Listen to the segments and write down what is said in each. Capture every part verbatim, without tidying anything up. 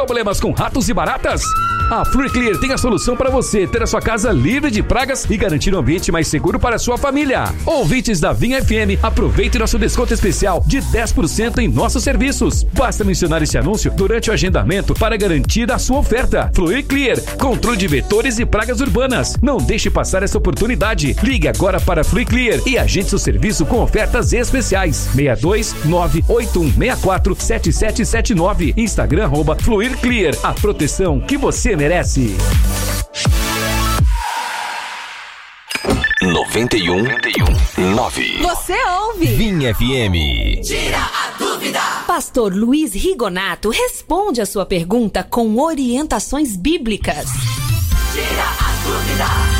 Problemas com ratos e baratas? A FluiClear tem a solução para você ter a sua casa livre de pragas e garantir um ambiente mais seguro para a sua família. Ouvintes da Vinha F M, aproveite nosso desconto especial de dez por cento em nossos serviços. Basta mencionar esse anúncio durante o agendamento para garantir a sua oferta. FluiClear, controle de vetores e pragas urbanas. Não deixe passar essa oportunidade. Ligue agora para FluiClear e agende seu serviço com ofertas especiais. seis dois nove oito um seis quatro sete sete sete nove. Instagram arroba FluiClear. A proteção que você merece. noventa e um ponto nove. Você ouve Vinha F M. Tira a dúvida. Pastor Luiz Rigonato responde a sua pergunta com orientações bíblicas. Tira a dúvida.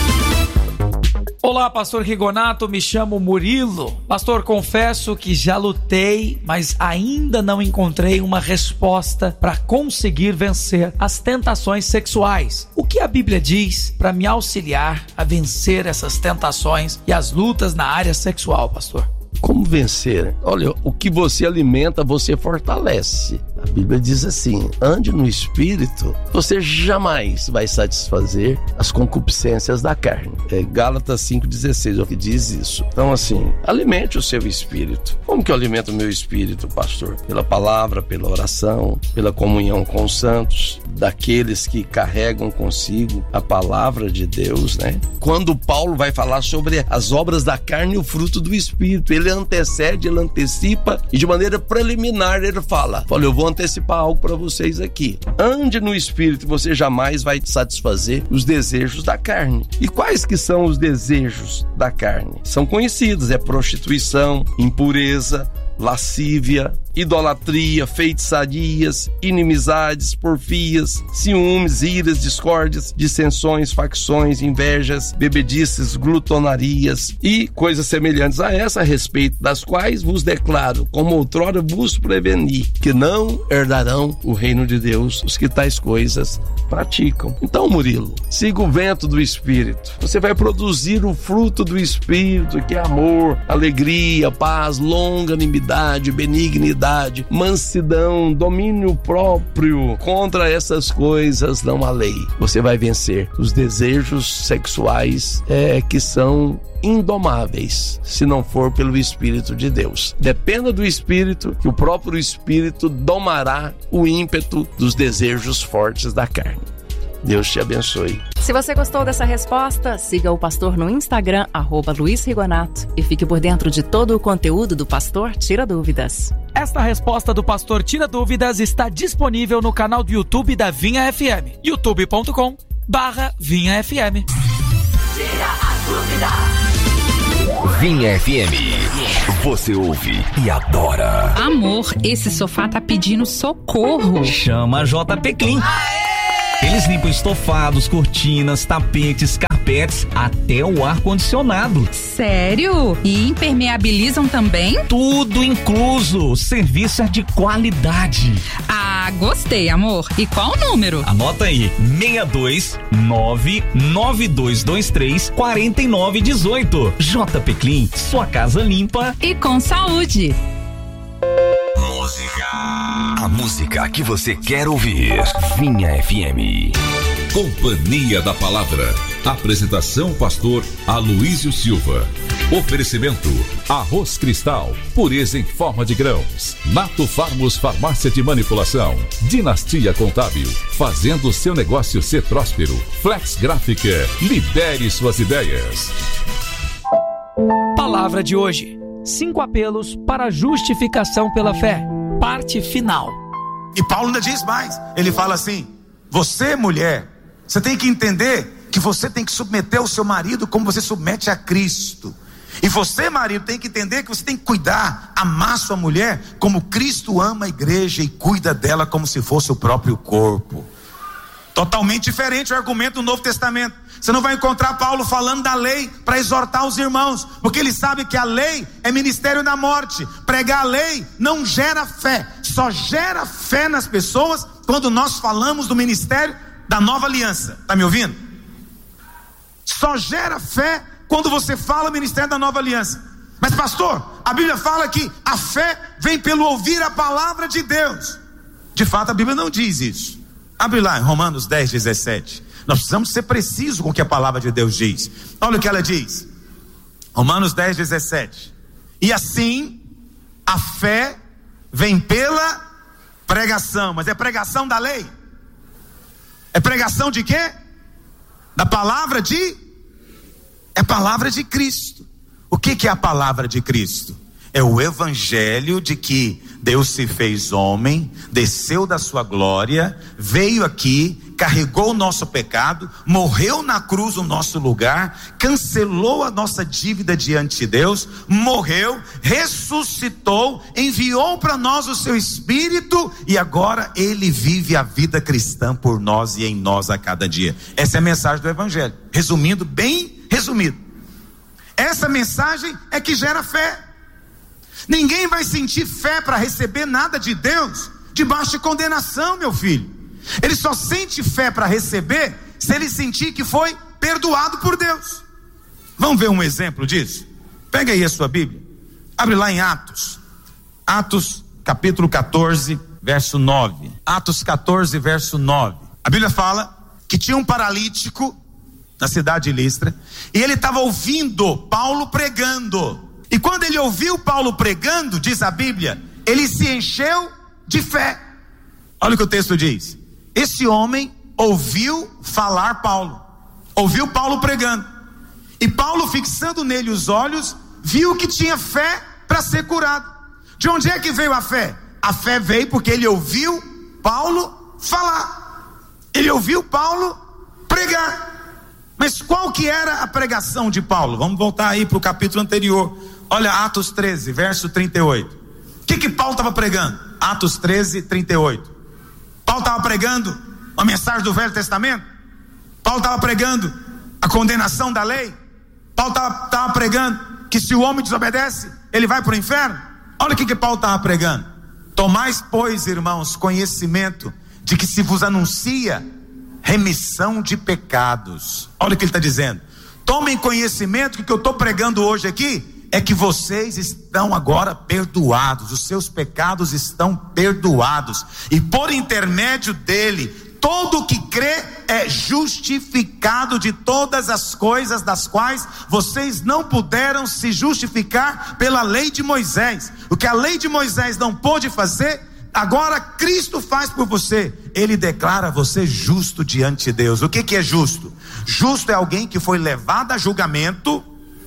Olá, pastor Rigonato, me chamo Murilo. Pastor, confesso que já lutei, mas ainda não encontrei uma resposta para conseguir vencer as tentações sexuais. O que a Bíblia diz para me auxiliar a vencer essas tentações e as lutas na área sexual, pastor? Como vencer? Olha, o que você alimenta, você fortalece. A Bíblia diz assim: ande no Espírito, você jamais vai satisfazer as concupiscências da carne. É Gálatas cinco dezesseis, é o que diz isso. Então assim, alimente o seu espírito. Como que eu alimento o meu espírito, pastor? Pela palavra, pela oração, pela comunhão com os santos, daqueles que carregam consigo a palavra de Deus, né? Quando Paulo vai falar sobre as obras da carne e o fruto do Espírito, ele antecede, ele antecipa e de maneira preliminar ele fala: olha, eu vou antecipar algo para vocês aqui. Ande no Espírito, você jamais vai satisfazer os desejos da carne. E quais que são os desejos da carne? São conhecidos: é prostituição, impureza, lascívia, idolatria, feitiçarias, inimizades, porfias, ciúmes, iras, discórdias, dissensões, facções, invejas, bebedices, glutonarias e coisas semelhantes a essa, a respeito das quais vos declaro, como outrora vos preveni, que não herdarão o reino de Deus os que tais coisas praticam. Então, Murilo, siga o vento do Espírito. Você vai produzir o fruto do Espírito, que é amor, alegria, paz, longanimidade, benignidade, mansidão, domínio próprio. Contra essas coisas não há lei. Você vai vencer os desejos sexuais é, que são indomáveis, se não for pelo Espírito de Deus. Dependa do Espírito, que o próprio Espírito domará o ímpeto dos desejos fortes da carne. Deus te abençoe. Se você gostou dessa resposta, siga o pastor no Instagram, arroba Luiz Rigonato, e fique por dentro de todo o conteúdo do Pastor Tira Dúvidas. Esta resposta do Pastor Tira Dúvidas está disponível no canal do YouTube da Vinha F M, youtube ponto com barra Vinha F M. Tira a dúvida. Vinha F M. Você ouve e adora. Amor, esse sofá tá pedindo socorro. Chama a J P Clean. Eles limpam estofados, cortinas, tapetes, carpetes, até o ar-condicionado. Sério? E impermeabilizam também? Tudo incluso. O serviço é de qualidade. Ah, gostei, amor. E qual o número? Anota aí: seis dois nove nove dois dois três quatro nove um oito. J P Clean, sua casa limpa e com saúde. Música. A música que você quer ouvir. Vinha F M. Companhia da Palavra. Apresentação: pastor Aloísio Silva. Oferecimento: Arroz Cristal, pureza em forma de grãos. Nato Farmos, farmácia de manipulação. Dinastia Contábil, fazendo seu negócio ser próspero. Flex Gráfica, lidere suas ideias. Palavra de hoje: cinco apelos para justificação pela fé. Parte final. E Paulo ainda diz mais. Ele fala assim: você, mulher, você tem que entender que você tem que submeter o seu marido como você submete a Cristo. E você, marido, tem que entender que você tem que cuidar, amar sua mulher como Cristo ama a igreja e cuida dela como se fosse o próprio corpo. Totalmente diferente o argumento do Novo Testamento. Você não vai encontrar Paulo falando da lei para exortar os irmãos, porque ele sabe que a lei é ministério da morte. Pregar a lei não gera fé, só gera fé nas pessoas quando nós falamos do ministério da nova aliança. Tá me ouvindo? Só gera fé quando você fala o ministério da nova aliança. Mas pastor, a Bíblia fala que a fé vem pelo ouvir a palavra de Deus. De fato, a Bíblia não diz isso. Abre lá em Romanos dez, dezessete. Nós precisamos ser precisos com o que a palavra de Deus diz. Olha o que ela diz. Romanos dez, dezessete. E assim, a fé vem pela pregação. Mas é pregação da lei? É pregação de quê? Da palavra de... É palavra de Cristo. O que que é a palavra de Cristo? É o evangelho de que Deus se fez homem, desceu da sua glória, veio aqui, carregou o nosso pecado, morreu na cruz no nosso lugar, cancelou a nossa dívida diante de Deus, morreu, ressuscitou, enviou para nós o seu Espírito e agora Ele vive a vida cristã por nós e em nós a cada dia. Essa é a mensagem do evangelho, resumindo, bem resumido. Essa mensagem é que gera fé. Ninguém vai sentir fé para receber nada de Deus debaixo de condenação, meu filho. Ele só sente fé para receber se ele sentir que foi perdoado por Deus. Vamos ver um exemplo disso? Pega aí a sua Bíblia, abre lá em Atos, Atos capítulo catorze, verso nove. Atos catorze, verso nove. A Bíblia fala que tinha um paralítico na cidade de Listra e ele estava ouvindo Paulo pregando. E quando ele ouviu Paulo pregando, diz a Bíblia, ele se encheu de fé. Olha o que o texto diz. Esse homem ouviu falar Paulo, ouviu Paulo pregando, e Paulo, fixando nele os olhos, viu que tinha fé para ser curado. De onde é que veio a fé? A fé veio porque ele ouviu Paulo falar, ele ouviu Paulo pregar. Mas qual que era a pregação de Paulo? Vamos voltar aí para o capítulo anterior. Olha Atos treze, verso trinta e oito. O que que Paulo estava pregando? Atos treze, trinta e oito. Paulo estava pregando uma mensagem do Velho Testamento? Paulo estava pregando a condenação da lei? Paulo estava pregando que se o homem desobedece, ele vai para o inferno? Olha o que que Paulo estava pregando. Tomais, pois, irmãos, conhecimento de que se vos anuncia remissão de pecados. Olha o que ele está dizendo. Tomem conhecimento que o que eu estou pregando hoje aqui é que vocês estão agora perdoados, os seus pecados estão perdoados, e por intermédio dele, todo o que crê é justificado de todas as coisas das quais vocês não puderam se justificar pela lei de Moisés. O que a lei de Moisés não pôde fazer, agora Cristo faz por você. Ele declara você justo diante de Deus. O que que é justo? Justo é alguém que foi levado a julgamento,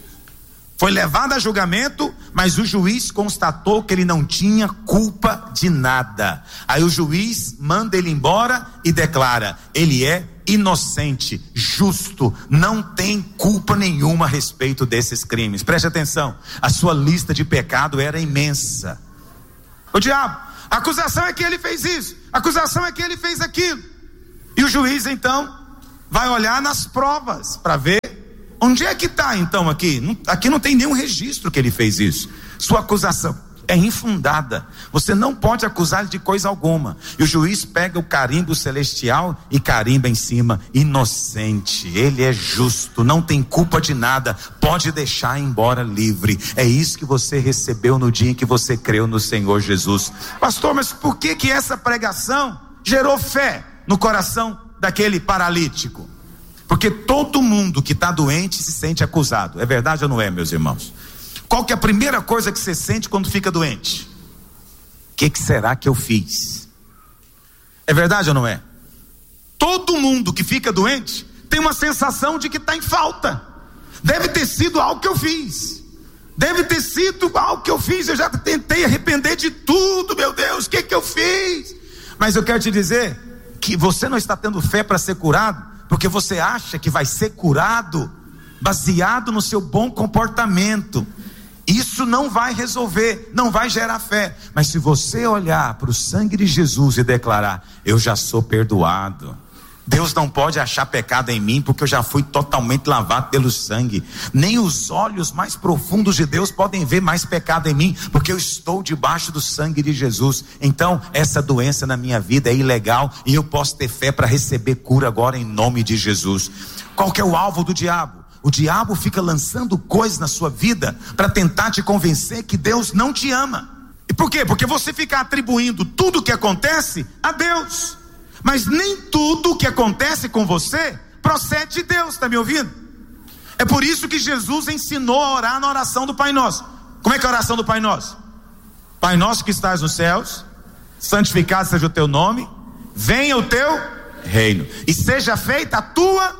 foi levado a julgamento, mas o juiz constatou que ele não tinha culpa de nada. Aí o juiz manda ele embora e declara, ele é inocente, justo, não tem culpa nenhuma a respeito desses crimes. Preste atenção, a sua lista de pecado era imensa. O diabo, a acusação é que ele fez isso, a acusação é que ele fez aquilo. E o juiz então vai olhar nas provas para ver onde é que está então aqui? Não, aqui não tem nenhum registro que ele fez isso. Sua acusação é infundada. Você não pode acusar ele de coisa alguma. E o juiz pega o carimbo celestial e carimba em cima, inocente. Ele é justo, não tem culpa de nada. Pode deixar embora livre. É isso que você recebeu no dia em que você creu no Senhor Jesus. Pastor, mas por que que essa pregação gerou fé no coração daquele paralítico? Porque todo mundo que está doente se sente acusado. É verdade ou não é, meus irmãos? Qual que é a primeira coisa que você sente quando fica doente? O que que será que eu fiz? É verdade ou não é? Todo mundo que fica doente tem uma sensação de que está em falta. Deve ter sido algo que eu fiz. Deve ter sido algo que eu fiz. Eu já tentei arrepender de tudo, meu Deus. O que que eu fiz? Mas eu quero te dizer que você não está tendo fé para ser curado porque você acha que vai ser curado baseado no seu bom comportamento. Isso não vai resolver, não vai gerar fé. Mas se você olhar para o sangue de Jesus e declarar, eu já sou perdoado, Deus não pode achar pecado em mim, porque eu já fui totalmente lavado pelo sangue. Nem os olhos mais profundos de Deus podem ver mais pecado em mim, porque eu estou debaixo do sangue de Jesus. Então essa doença na minha vida é ilegal, e eu posso ter fé para receber cura agora em nome de Jesus. Qual que é o alvo do diabo? O diabo fica lançando coisas na sua vida para tentar te convencer que Deus não te ama. E por quê? Porque você fica atribuindo tudo o que acontece a Deus. Mas nem tudo o que acontece com você procede de Deus, está me ouvindo? É por isso que Jesus ensinou a orar na oração do Pai Nosso. Como é que é a oração do Pai Nosso? Pai Nosso que estás nos céus, santificado seja o teu nome, venha o teu reino, e seja feita a tua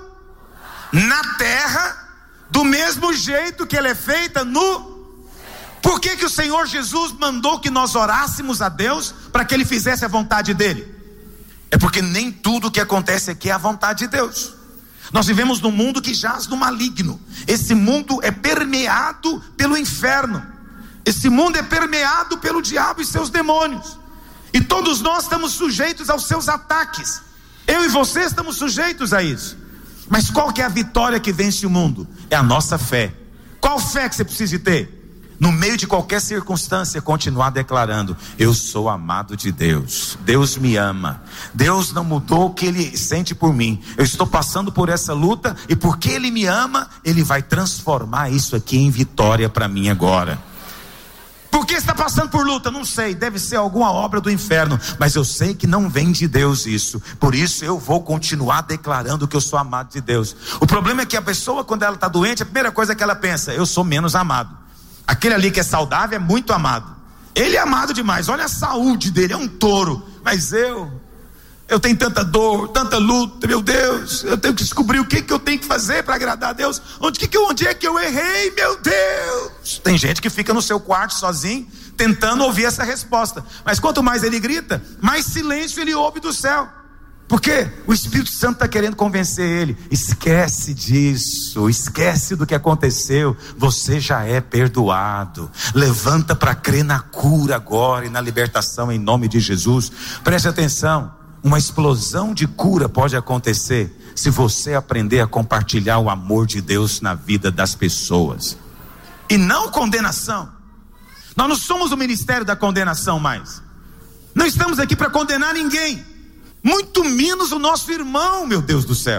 na terra, do mesmo jeito que ela é feita no... Por que que o Senhor Jesus mandou que nós orássemos a Deus para que Ele fizesse a vontade dEle? É porque nem tudo que acontece aqui é a vontade de Deus. Nós vivemos num mundo que jaz no maligno. Esse mundo é permeado pelo inferno. Esse mundo é permeado pelo diabo e seus demônios. E todos nós estamos sujeitos aos seus ataques. Eu e você estamos sujeitos a isso. Mas qual que é a vitória que vence o mundo? É a nossa fé. Qual fé que você precisa ter? No meio de qualquer circunstância, continuar declarando: eu sou amado de Deus, Deus me ama, Deus não mudou o que Ele sente por mim, eu estou passando por essa luta, e porque Ele me ama, Ele vai transformar isso aqui em vitória para mim agora. Por que está passando por luta? Não sei, deve ser alguma obra do inferno, mas eu sei que não vem de Deus isso, por isso eu vou continuar declarando que eu sou amado de Deus. O problema é que a pessoa, quando ela está doente, a primeira coisa que ela pensa: eu sou menos amado. Aquele ali que é saudável é muito amado. Ele é amado demais, olha a saúde dele, é um touro. Mas eu, eu tenho tanta dor, tanta luta, meu Deus, eu tenho que descobrir o que, que eu tenho que fazer para agradar a Deus. Onde, que, onde é que eu errei, meu Deus? Tem gente que fica no seu quarto sozinho, tentando ouvir essa resposta. Mas quanto mais ele grita, mais silêncio ele ouve do céu. Porque o Espírito Santo está querendo convencer ele: esquece disso, esquece do que aconteceu, você já é perdoado, levanta para crer na cura agora e na libertação em nome de Jesus. Preste atenção, uma explosão de cura pode acontecer se você aprender a compartilhar o amor de Deus na vida das pessoas, e não condenação. Nós não somos o ministério da condenação mais, não estamos aqui para condenar ninguém, muito menos o nosso irmão, meu Deus do céu.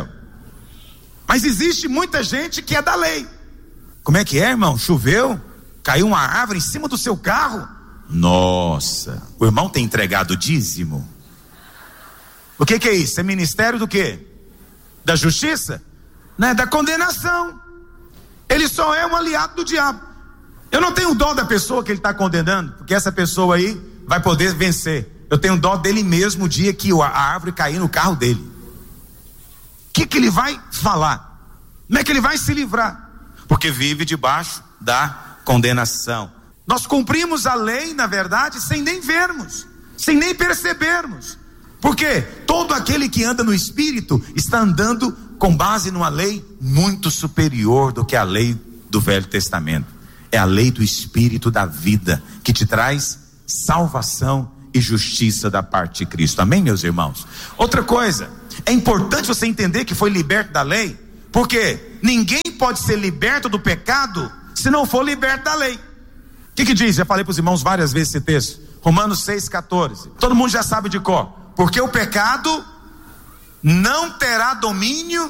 Mas existe muita gente que é da lei. Como é que é, irmão? Choveu? Caiu uma árvore em cima do seu carro? Nossa, o irmão tem entregado dízimo? O que que é isso? É ministério do quê? Da justiça? Não é da condenação. Ele só é um aliado do diabo. Eu não tenho dó da pessoa que ele está condenando, porque essa pessoa aí vai poder vencer. Eu tenho dó dele mesmo o dia que a árvore cair no carro dele. O que que ele vai falar? Como é que ele vai se livrar? Porque vive debaixo da condenação. Nós cumprimos a lei, na verdade, sem nem vermos, sem nem percebermos. Porque todo aquele que anda no Espírito está andando com base numa lei muito superior do que a lei do Velho Testamento. É a lei do Espírito da vida, que te traz salvação e justiça da parte de Cristo. Amém, meus irmãos? Outra coisa, é importante você entender que foi liberto da lei, porque ninguém pode ser liberto do pecado se não for liberto da lei. O que que diz? Já falei para os irmãos várias vezes esse texto, Romanos seis, catorze. Todo mundo já sabe de cor. Porque o pecado não terá domínio.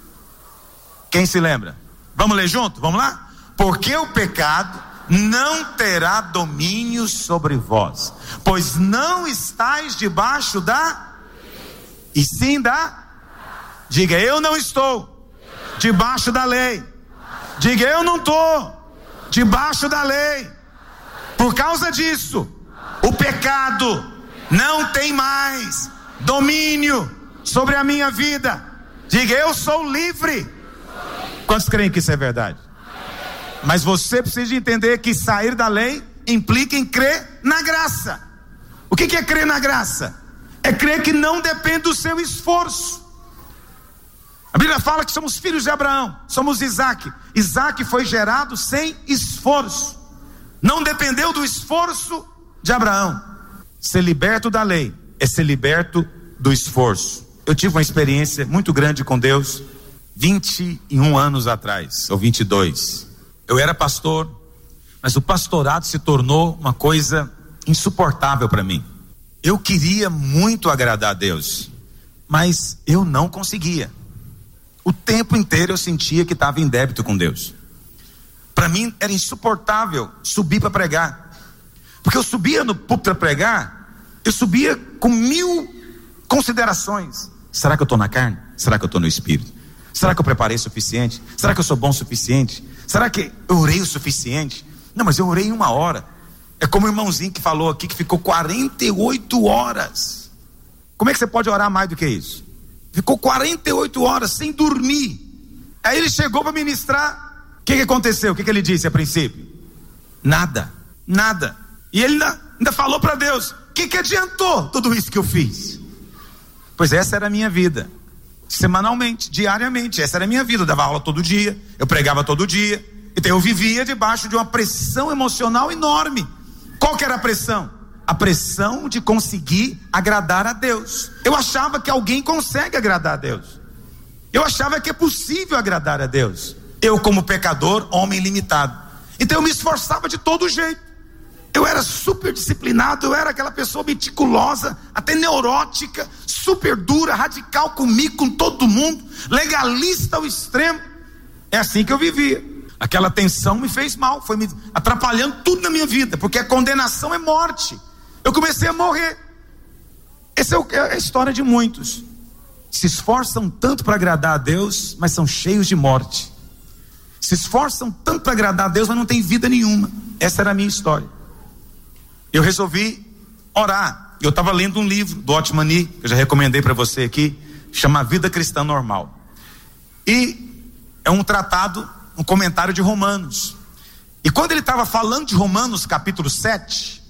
Quem se lembra? Vamos ler junto? Vamos lá? Porque o pecado não terá domínio sobre vós, pois não estáis debaixo da, e sim da, diga: eu não estou debaixo da lei. Diga: eu não estou debaixo da lei. Por causa disso, o pecado não tem mais domínio sobre a minha vida. Diga: eu sou livre. Quantos creem que isso é verdade? Mas você precisa entender que sair da lei implica em crer na graça. O que que é crer na graça? É crer que não depende do seu esforço. A Bíblia fala que somos filhos de Abraão, somos Isaac. Isaac foi gerado sem esforço, não dependeu do esforço de Abraão. Ser liberto da lei é ser liberto do esforço. Eu tive uma experiência muito grande com Deus vinte e um anos atrás, ou vinte e dois. Eu era pastor, mas o pastorado se tornou uma coisa insuportável para mim. Eu queria muito agradar a Deus, mas eu não conseguia. O tempo inteiro eu sentia que estava em débito com Deus. Para mim era insuportável subir para pregar, Porque eu subia no púlpito para pregar, eu subia com mil considerações. Será que eu estou na carne? Será que eu estou no espírito? Será que eu preparei o suficiente? Será que eu sou bom o suficiente? Será que eu orei o suficiente? Não, mas eu orei em uma hora. É como o irmãozinho que falou aqui, que ficou quarenta e oito horas. Como é que você pode orar mais do que isso? Ficou quarenta e oito horas sem dormir. Aí ele chegou para ministrar. O que, que aconteceu? O que, que ele disse a princípio? Nada, nada. E ele ainda, ainda falou para Deus: o que, que adiantou tudo isso que eu fiz? Pois essa era a minha vida, semanalmente, diariamente. Essa era a minha vida. Eu dava aula todo dia, eu pregava todo dia. Então eu vivia debaixo de uma pressão emocional enorme. Qual que era a pressão? A pressão de conseguir agradar a Deus. Eu achava que alguém consegue agradar a Deus. Eu achava que é possível agradar a Deus. Eu, como pecador, homem limitado. Então eu me esforçava de todo jeito. Eu era super disciplinado, eu era aquela pessoa meticulosa, até neurótica, super dura, radical comigo, com todo mundo, legalista ao extremo. É assim que eu vivia. Aquela tensão me fez mal, foi me atrapalhando tudo na minha vida, porque a condenação é morte. Eu comecei a morrer. Essa é a história de muitos. Se esforçam tanto para agradar a Deus, mas são cheios de morte. Se esforçam tanto para agradar a Deus, mas não tem vida nenhuma. Essa era a minha história. Eu resolvi orar. Eu estava lendo um livro do Otmani, que eu já recomendei para você aqui, chama Vida Cristã Normal. E é um tratado, um comentário de Romanos. E quando ele estava falando de Romanos capítulo sete,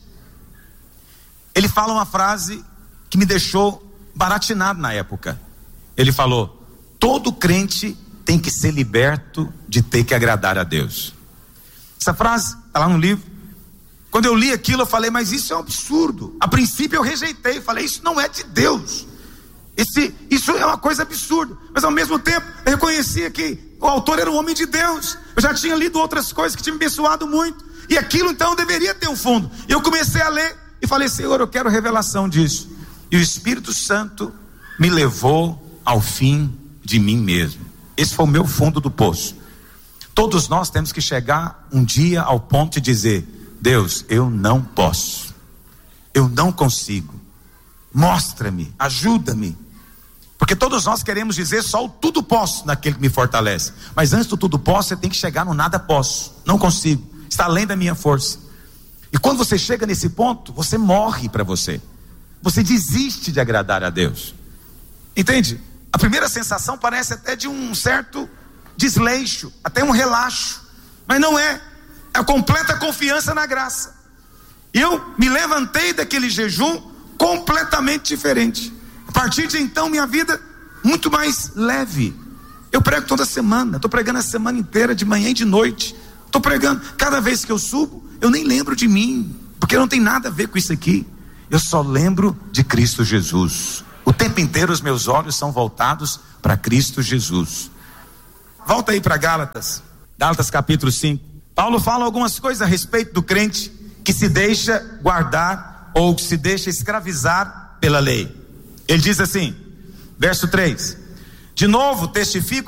ele fala uma frase que me deixou baratinado na época. Ele falou: todo crente tem que ser liberto de ter que agradar a Deus. Essa frase está lá no livro. Quando eu li aquilo, eu falei: mas isso é um absurdo. A princípio eu rejeitei, falei: isso não é de Deus. Esse, isso é uma coisa absurda. Mas ao mesmo tempo eu reconhecia que o autor era um homem de Deus. Eu já tinha lido outras coisas que tinham me abençoado muito, e aquilo então deveria ter um fundo. E eu comecei a ler e falei: Senhor, eu quero revelação disso. E o Espírito Santo me levou ao fim de mim mesmo. Esse foi o meu fundo do poço. Todos nós temos que chegar um dia ao ponto de dizer: Deus, eu não posso, eu não consigo, mostra-me, ajuda-me. Porque todos nós queremos dizer só o tudo posso naquele que me fortalece. Mas antes do tudo posso, você tem que chegar no nada posso. Não consigo, está além da minha força. E quando você chega nesse ponto, você morre para você. Você desiste de agradar a Deus. Entende? A primeira sensação parece até de um certo desleixo, até um relaxo. Mas não é. É a completa confiança na graça. E eu me levantei daquele jejum completamente diferente. A partir de então, minha vida muito mais leve. Eu prego toda semana, estou pregando a semana inteira, de manhã e de noite. Estou pregando, cada vez que eu subo, eu nem lembro de mim, porque não tem nada a ver com isso aqui. Eu só lembro de Cristo Jesus. O tempo inteiro os meus olhos são voltados para Cristo Jesus. Volta aí para Gálatas, Gálatas capítulo cinco. Paulo fala algumas coisas a respeito do crente que se deixa guardar ou que se deixa escravizar pela lei. Ele diz assim, verso três: de novo testifico